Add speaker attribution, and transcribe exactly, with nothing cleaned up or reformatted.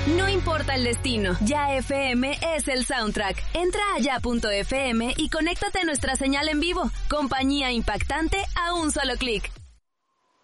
Speaker 1: No importa el destino, Ya F M es el soundtrack. Entra a ya punto f m y conéctate a nuestra señal en vivo. Compañía impactante a un solo clic.